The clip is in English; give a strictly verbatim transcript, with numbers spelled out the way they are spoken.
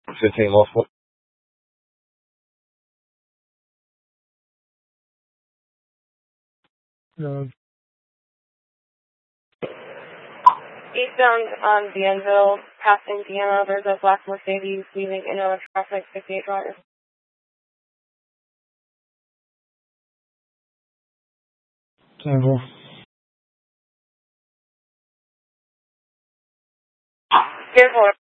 fifteen multiple. No. Eastbound on Danville, passing Deanna, there's a black Mercedes leaving into traffic, fifty-eight drivers. Danville. Danville.